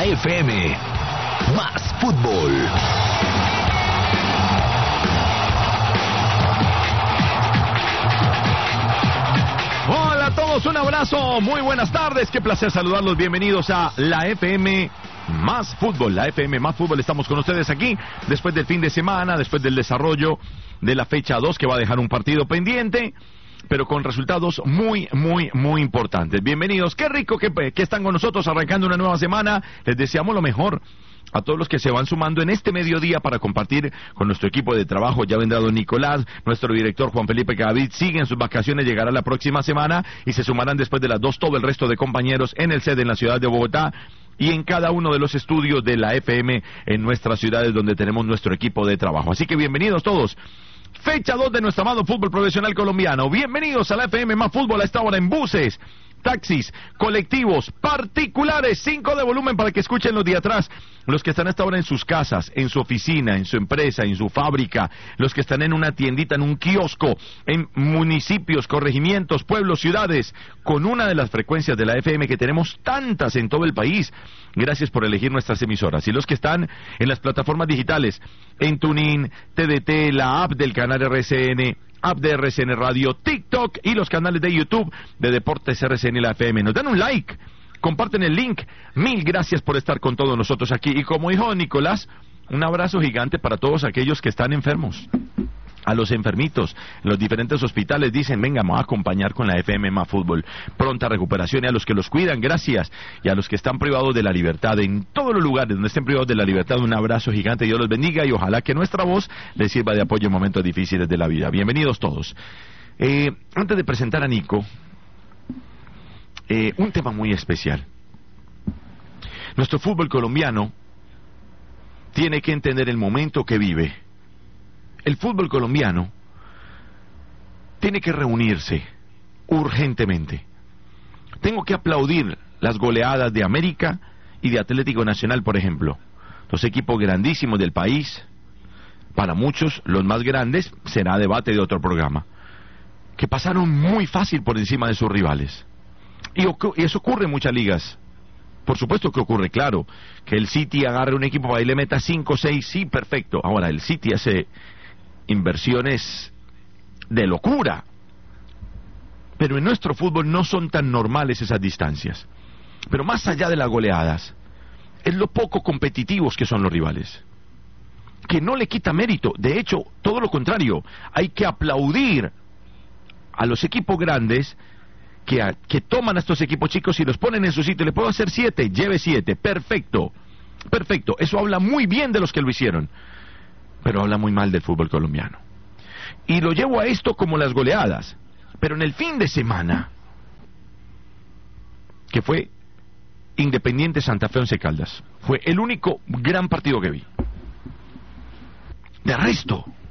FM. Más fútbol. Hola a todos, un abrazo, muy buenas tardes, qué placer saludarlos, bienvenidos a la FM Más Fútbol. La FM Más Fútbol, estamos con ustedes aquí después del fin de semana, después del desarrollo de la fecha 2 que va a dejar un partido pendiente, pero con resultados muy importantes. Bienvenidos, qué rico que están con nosotros arrancando una nueva semana, les deseamos lo mejor a todos los que se van sumando en este mediodía para compartir con nuestro equipo de trabajo. Ya vendrá don Nicolás, nuestro director Juan Felipe Cadavid, sigue en sus vacaciones, llegará la próxima semana y se sumarán después de las 2 todo el resto de compañeros en el sede en la ciudad de Bogotá y en cada uno de los estudios de la FM en nuestras ciudades donde tenemos nuestro equipo de trabajo. Así que bienvenidos todos. Fecha 2 de nuestro amado fútbol profesional colombiano. Bienvenidos a la FM Más Fútbol a esta hora en buses, taxis, colectivos, particulares, 5 de volumen para que escuchen los de atrás, los que están hasta ahora en sus casas, en su oficina, en su empresa, en su fábrica, los que están en una tiendita, en un kiosco, en municipios, corregimientos, pueblos, ciudades, con una de las frecuencias de la FM que tenemos tantas en todo el país. Gracias por elegir nuestras emisoras. Y los que están en las plataformas digitales, en TuneIn, TDT, la app del canal RCN, app de RCN Radio, TikTok y los canales de YouTube de Deportes RCN y la FM. Nos dan un like, comparten el link. Mil gracias por estar con todos nosotros aquí. Y como dijo Nicolás, un abrazo gigante para todos aquellos que están enfermos. A los enfermitos, los diferentes hospitales dicen, venga, vamos a acompañar con la FM Más Fútbol. Pronta recuperación. Y a los que los cuidan, gracias. Y a los que están privados de la libertad, en todos los lugares donde estén privados de la libertad, un abrazo gigante. Dios los bendiga y ojalá que nuestra voz les sirva de apoyo en momentos difíciles de la vida. Bienvenidos todos. Antes de presentar a Nico, un tema muy especial. Nuestro fútbol colombiano tiene que entender el momento que vive. El fútbol colombiano tiene que reunirse urgentemente. Tengo que aplaudir las goleadas de América y de Atlético Nacional, por ejemplo. Dos equipos grandísimos del país, para muchos los más grandes, será debate de otro programa, que pasaron muy fácil por encima de sus rivales. Y eso ocurre en muchas ligas. Por supuesto que ocurre, claro, que el City agarre un equipo para y le meta 5, 6, sí, perfecto. Ahora, el City hace inversiones de locura, pero en nuestro fútbol no son tan normales esas distancias. Pero más allá de las goleadas, es lo poco competitivos que son los rivales, que no le quita mérito. De hecho, todo lo contrario, hay que aplaudir a los equipos grandes que toman a estos equipos chicos y los ponen en su sitio. Le puedo hacer 7, lleve 7, perfecto, perfecto. Eso habla muy bien de los que lo hicieron, pero habla muy mal del fútbol colombiano. Y lo llevo a esto como las goleadas. Pero en el fin de semana, que fue Independiente Santa Fe 11 Caldas, fue el único gran partido que vi. De resto,